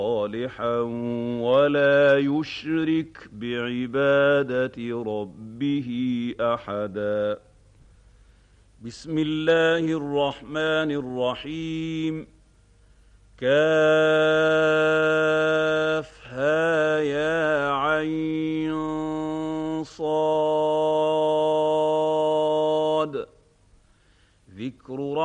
صالحا ولا يشرك بعبادة ربه أحدا. بسم الله الرحمن الرحيم. كافها يا عين صاد. ذكر